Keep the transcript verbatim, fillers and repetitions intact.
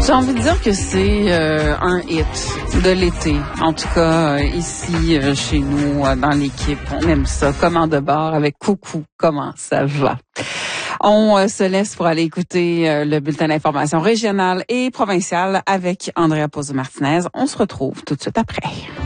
J'ai envie de dire que c'est euh, un hit de l'été. En tout cas, euh, ici, euh, chez nous, euh, dans l'équipe, on aime ça. Commande de bord avec Coucou, comment ça va? On euh, se laisse pour aller écouter euh, le bulletin d'information régionale et provinciale avec Andrea Pozzo-Martinez. On se retrouve tout de suite après.